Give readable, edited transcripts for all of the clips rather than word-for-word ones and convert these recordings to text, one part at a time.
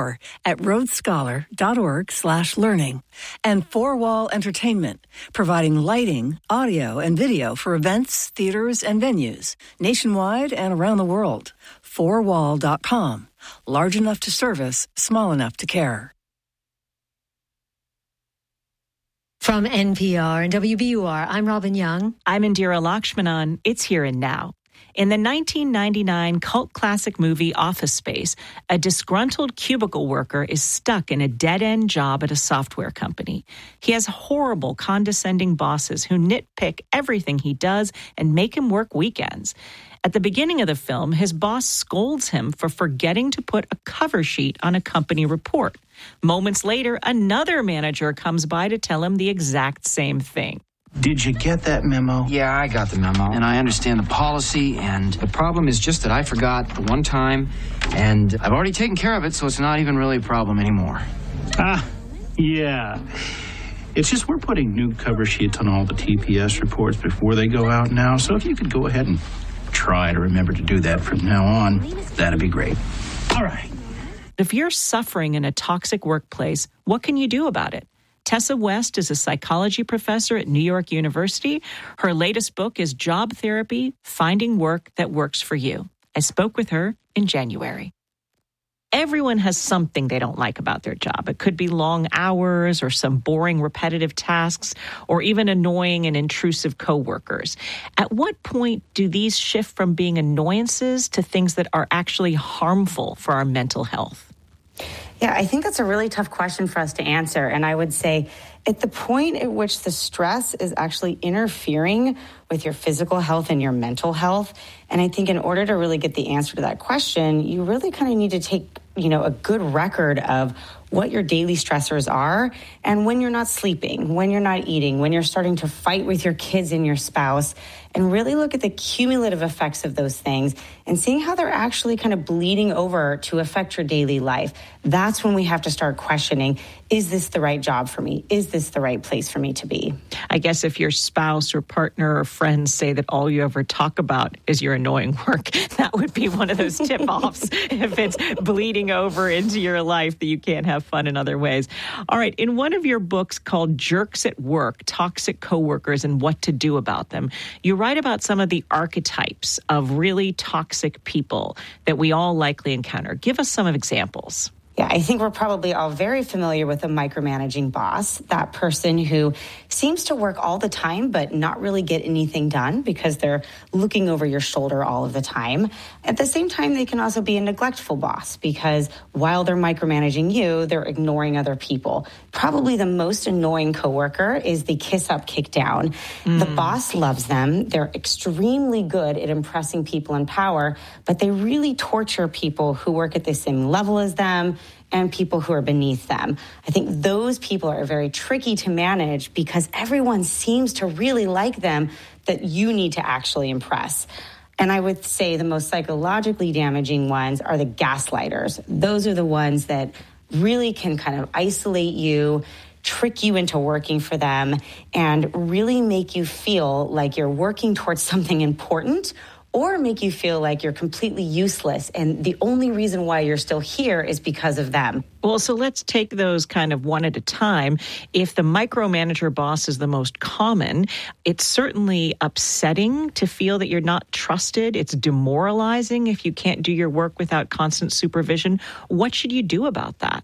more at rhodesscholar.org/learning. And Four Wall Entertainment, providing lighting, audio, and video for events, theaters, and venues nationwide and around the world. Fourwall.com. Large enough to service, small enough to care. From NPR and WBUR, I'm Robin Young. I'm Indira Lakshmanan. It's Here and Now. In the 1999 cult classic movie Office Space, a disgruntled cubicle worker is stuck in a dead-end job at a software company. He has horrible, condescending bosses who nitpick everything he does and make him work weekends. At the beginning of the film, his boss scolds him for forgetting to put a cover sheet on a company report. Moments later, another manager comes by to tell him the exact same thing. Did you get that memo? Yeah, I got the memo, and I understand the policy, and the problem is just that I forgot the one time, and I've already taken care of it, so it's not even really a problem anymore. Yeah. It's just we're putting new cover sheets on all the TPS reports before they go out now, so if you could go ahead and try to remember to do that from now on, that'd be great. All right. If you're suffering in a toxic workplace, what can you do about it? Tessa West is a psychology professor at New York University. Her latest book is Job Therapy, Finding Work That Works for You. I spoke with her in January. Everyone has something they don't like about their job. It could be long hours or some boring, repetitive tasks, or even annoying and intrusive coworkers. At what point do these shift from being annoyances to things that are actually harmful for our mental health? Yeah, I think that's a really tough question for us to answer. And I would say at the point at which the stress is actually interfering with your physical health and your mental health. And I think in order to really get the answer to that question, you really kind of need to take, a good record of what your daily stressors are and when you're not sleeping, when you're not eating, when you're starting to fight with your kids and your spouse, and really look at the cumulative effects of those things and seeing how they're actually kind of bleeding over to affect your daily life. That's when we have to start questioning, is this the right job for me? Is this the right place for me to be? I guess if your spouse or partner or friends say that all you ever talk about is your annoying work, that would be one of those tip-offs if it's bleeding over into your life that you can't have fun in other ways. All right, in one of your books called Jerks at Work, Toxic Coworkers and What to Do About Them, you write about some of the archetypes of really toxic people that we all likely encounter. Give us some examples. Yeah, I think we're probably all very familiar with a micromanaging boss, that person who seems to work all the time but not really get anything done because they're looking over your shoulder all of the time. At the same time, they can also be a neglectful boss because while they're micromanaging you, they're ignoring other people. Probably the most annoying coworker is the kiss up, kick down. The boss loves them. They're extremely good at impressing people in power, but they really torture people who work at the same level as them and people who are beneath them. I think those people are very tricky to manage because everyone seems to really like them that you need to actually impress. And I would say the most psychologically damaging ones are the gaslighters. Those are the ones that really can kind of isolate you, trick you into working for them, and really make you feel like you're working towards something important or make you feel like you're completely useless and the only reason why you're still here is because of them. Well, so let's take those kind of one at a time. If the micromanager boss is the most common, it's certainly upsetting to feel that you're not trusted. It's demoralizing if you can't do your work without constant supervision. What should you do about that?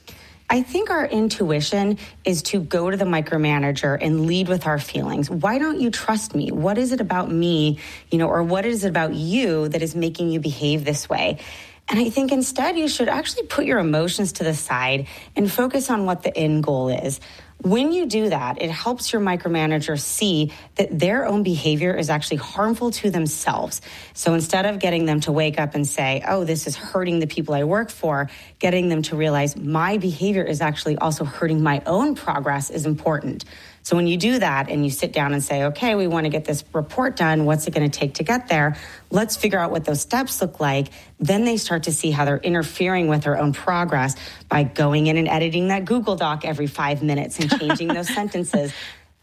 I think our intuition is to go to the micromanager and lead with our feelings. Why don't you trust me? What is it about me, or what is it about you that is making you behave this way? And I think instead you should actually put your emotions to the side and focus on what the end goal is. When you do that, it helps your micromanager see that their own behavior is actually harmful to themselves. So instead of getting them to wake up and say, oh, this is hurting the people I work for, getting them to realize my behavior is actually also hurting my own progress is important. So when you do that and you sit down and say, okay, we want to get this report done, what's it going to take to get there? Let's figure out what those steps look like. Then they start to see how they're interfering with their own progress by going in and editing that Google Doc every 5 minutes and changing those sentences.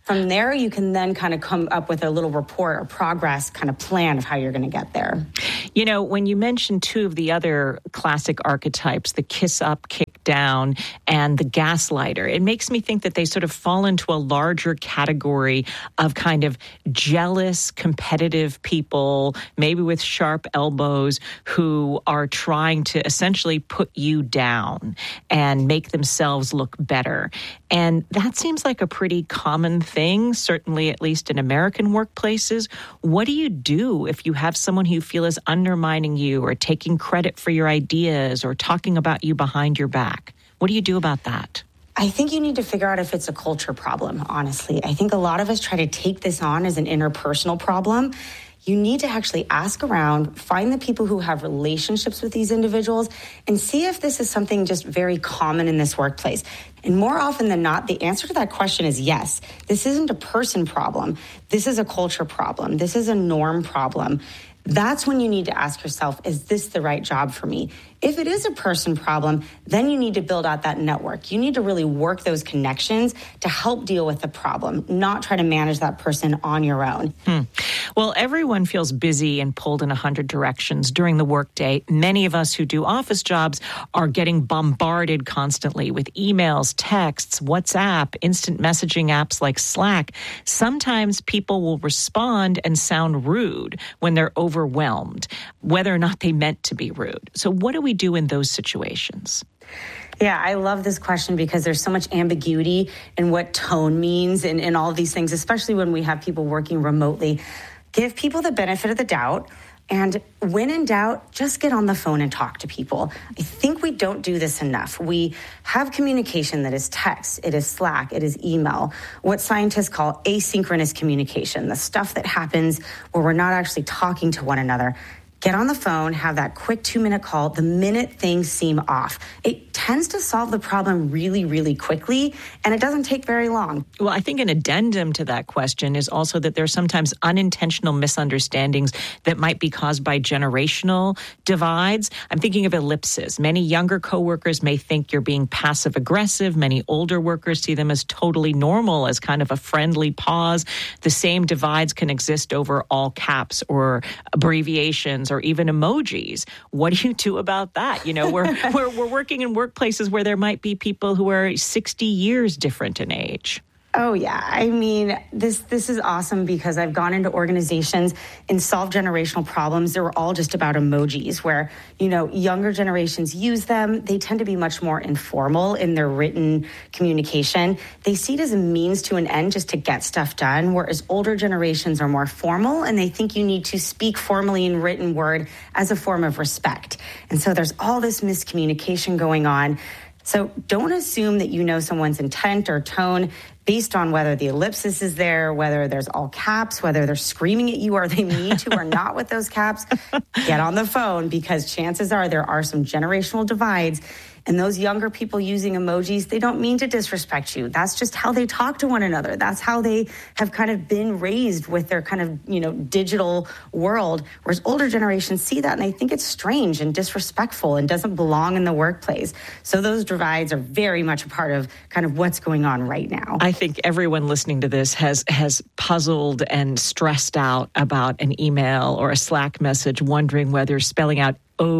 From there, you can then kind of come up with a little report or progress kind of plan of how you're going to get there. You know, when you mentioned two of the other classic archetypes, the kiss up, kick down, and the gaslighter, it makes me think that they sort of fall into a larger category of kind of jealous, competitive people, maybe with sharp elbows, who are trying to essentially put you down and make themselves look better. And that seems like a pretty common thing, certainly at least in American workplaces. What do you do if you have someone who you feel is undermining you or taking credit for your ideas or talking about you behind your back? What do you do about that? I think you need to figure out if it's a culture problem, honestly. I think a lot of us try to take this on as an interpersonal problem. You need to actually ask around, find the people who have relationships with these individuals, and see if this is something just very common in this workplace. And more often than not, the answer to that question is yes. This isn't a person problem. This is a culture problem. This is a norm problem. That's when you need to ask yourself, is this the right job for me? If it is a person problem, then you need to build out that network. You need to really work those connections to help deal with the problem, not try to manage that person on your own. Well, everyone feels busy and pulled in 100 directions during the workday. Many of us who do office jobs are getting bombarded constantly with emails, texts, WhatsApp, instant messaging apps like Slack. Sometimes people will respond and sound rude when they're overwhelmed, whether or not they meant to be rude. So what do we do in those situations? Yeah, I love this question because there's so much ambiguity in what tone means and all of these things, especially when we have people working remotely. Give people the benefit of the doubt. And when in doubt, just get on the phone and talk to people. I think we don't do this enough. We have communication that is text, it is Slack, it is email, what scientists call asynchronous communication, the stuff that happens where we're not actually talking to one another. Get on the phone, have that quick 2-minute call the minute things seem off. It tends to solve the problem really, really quickly, and it doesn't take very long. Well, I think an addendum to that question is also that there are sometimes unintentional misunderstandings that might be caused by generational divides. I'm thinking of ellipses. Many younger coworkers may think you're being passive-aggressive. Many older workers see them as totally normal, as kind of a friendly pause. The same divides can exist over all caps or abbreviations or even emojis. What do you do about that? You know, we're working in workplaces where there might be people who are 60 years different in age. Oh, yeah. I mean, this is awesome because I've gone into organizations and solved generational problems. They were all just about emojis where, you know, younger generations use them. They tend to be much more informal in their written communication. They see it as a means to an end just to get stuff done, whereas older generations are more formal and they think you need to speak formally in written word as a form of respect. And so there's all this miscommunication going on. So don't assume that you know someone's intent or tone based on whether the ellipsis is there, whether there's all caps, whether they're screaming at you or they mean to or not with those caps. Get on the phone because chances are there are some generational divides. And those younger people using emojis, they don't mean to disrespect you. That's just how they talk to one another. That's how they have kind of been raised with their kind of, you know, digital world. Whereas older generations see that and they think it's strange and disrespectful and doesn't belong in the workplace. So those divides are very much a part of kind of what's going on right now. I think everyone listening to this has puzzled and stressed out about an email or a Slack message, wondering whether spelling out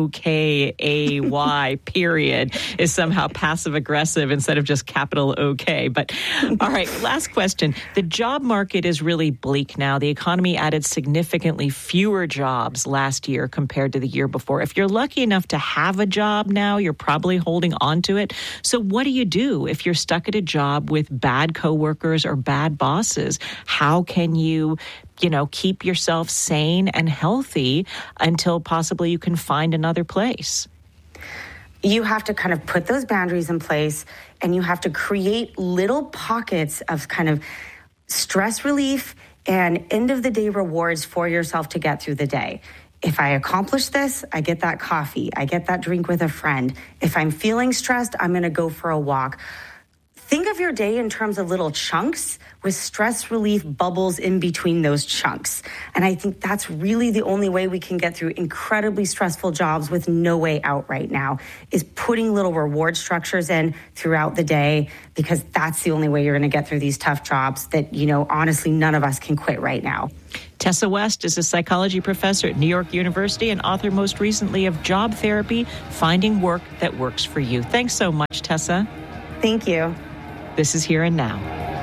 OKAY period is somehow passive aggressive instead of just capital OK. But all right, last question. The job market is really bleak now. The economy added significantly fewer jobs last year compared to the year before. If you're lucky enough to have a job now, you're probably holding on to it. So what do you do if you're stuck at a job with bad coworkers or bad bosses? How can you keep yourself sane and healthy until possibly you can find another place? You have to kind of put those boundaries in place and you have to create little pockets of kind of stress relief and end of the day rewards for yourself to get through the day. If I accomplish this, I get that coffee, I get that drink with a friend. If I'm feeling stressed, I'm going to go for a walk. think of your day in terms of little chunks with stress relief bubbles in between those chunks. And I think that's really the only way we can get through incredibly stressful jobs with no way out right now, is putting little reward structures in throughout the day, because that's the only way you're going to get through these tough jobs that, honestly, none of us can quit right now. Tessa West is a psychology professor at New York University and author most recently of Job Therapy, Finding Work That Works for You. Thanks so much, Tessa. Thank you. This is Here and Now.